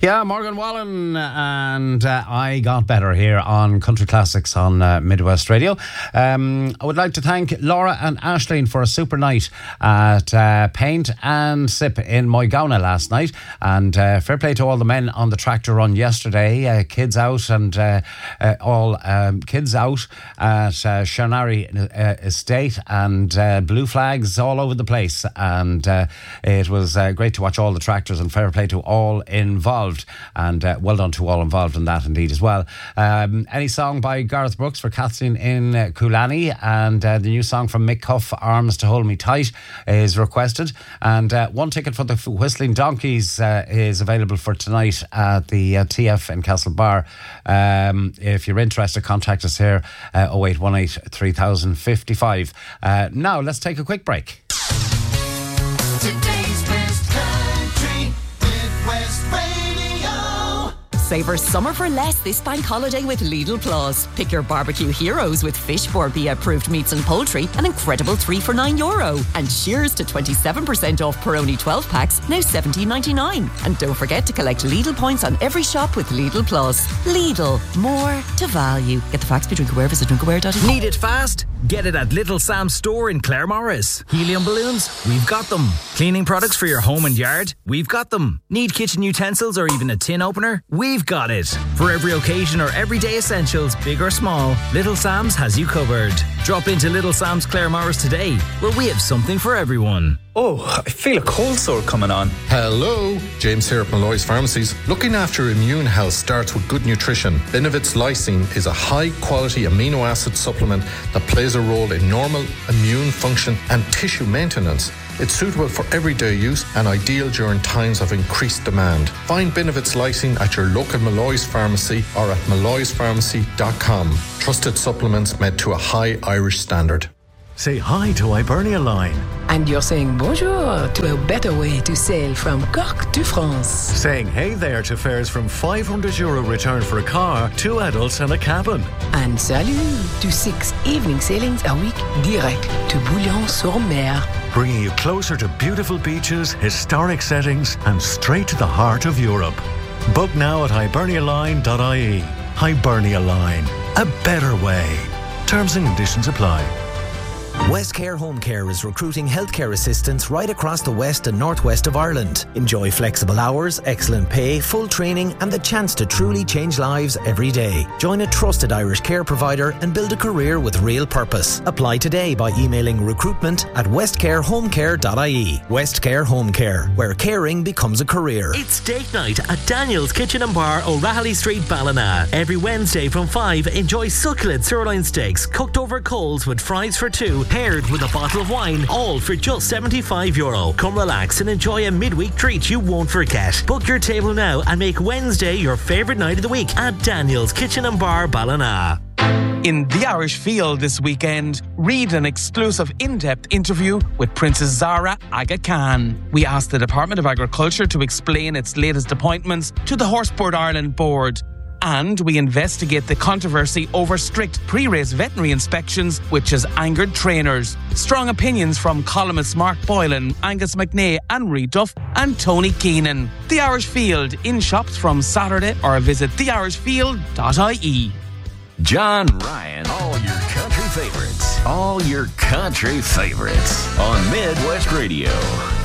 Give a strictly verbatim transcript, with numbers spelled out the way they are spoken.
Yeah, Morgan Wallen and uh, I Got Better here on Country Classics on uh, Midwest Radio. Um, I would like to thank Laura and Aisling for a super night at uh, Paint and Sip in Moygauna last night. And uh, fair play to all the men on the tractor run yesterday. Uh, kids out and uh, uh, all um, kids out at uh, Shanari uh, Estate and uh, blue flags all over the place. And uh, it was uh, great to watch all the tractors, and fair play to all involved. And uh, well done to all involved in that indeed as well. Um, any song by Gareth Brooks for Kathleen in uh, Coolani, and uh, the new song from Mick Huff, Arms to Hold Me Tight, is requested. And uh, one ticket for the Whistling Donkeys uh, is available for tonight at the uh, T F in Castlebar. Um, if you're interested, contact us here uh, oh eight one eight, three thousand fifty-five. Uh, now let's take a quick break. Today's best country, Midwest Radio. Savour summer for less this bank holiday with Lidl Plus. Pick your barbecue heroes with Fish Borbia approved meats and poultry, an incredible three for nine euro. And cheers to twenty-seven percent off Peroni twelve packs, now seventeen ninety-nine. And don't forget to collect Lidl points on every shop with Lidl Plus. Lidl, more to value. Get the facts, be drinkaware, visit drinkaware dot I E. Need it fast? Get it at Little Sam's store in Claremorris. Helium balloons? We've got them. Cleaning products for your home and yard? We've got them. Need kitchen utensils or even a tin opener? We've got it. For every occasion or everyday essentials, big or small, Little Sam's has you covered. Drop into Little Sam's Claremorris today, where we have something for everyone. Oh, I feel a cold sore coming on. Hello, James here at Malloy's Pharmacies. Looking after immune health starts with good nutrition. Benevit's Lysine is a high-quality amino acid supplement that plays a role in normal immune function and tissue maintenance. It's suitable for everyday use and ideal during times of increased demand. Find Benevit's Lysine at your local Malloy's Pharmacy or at malloys pharmacy dot com. Trusted supplements made to a high Irish standard. Say hi to Hibernia Line. And you're saying bonjour to a better way to sail from Cork to France. Saying hey there to fares from five hundred euro return for a car, two adults and a cabin. And salut to six evening sailings a week direct to Bouillon-sur-Mer. Bringing you closer to beautiful beaches, historic settings and straight to the heart of Europe. Book now at hibernia line dot I E. Hibernia Line. A better way. Terms and conditions apply. Westcare Home Care is recruiting healthcare assistants right across the west and northwest of Ireland. Enjoy flexible hours, excellent pay, full training and the chance to truly change lives every day. Join a trusted Irish care provider and build a career with real purpose. Apply today by emailing recruitment at westcare home care dot I E. Westcare Home Care, where caring becomes a career. It's date night at Daniel's Kitchen and Bar, O'Rahilly Street, Ballina. Every Wednesday from five, enjoy succulent sirloin steaks cooked over coals with fries for two, paired with a bottle of wine, all for just seventy-five euro. Come relax and enjoy a midweek treat you won't forget. Book your table now and make Wednesday your favourite night of the week at Daniel's Kitchen and Bar, Ballina. In the Irish Field this weekend, read an exclusive in-depth interview with Princess Zara Aga Khan. We asked the Department of Agriculture to explain its latest appointments to the Horseboard Ireland Board. And we investigate the controversy over strict pre-race veterinary inspections, which has angered trainers. Strong opinions from columnists Mark Boylan, Angus McNay, Anne-Marie Duff and Tony Keenan. The Irish Field, in shops from Saturday, or visit the irish field dot I E. John Ryan. All your country favorites. All your country favorites on Midwest Radio.